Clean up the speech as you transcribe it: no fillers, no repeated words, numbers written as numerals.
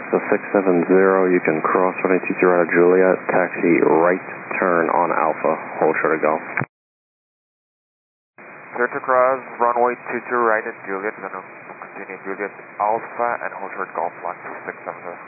Alaska 670, you can cross runway 22 right of Juliet, taxi right turn on Alpha, hold short of Golf. Clear to cross runway 22 right at Juliet, going to continue Juliet Alpha and hold short Golf 1670.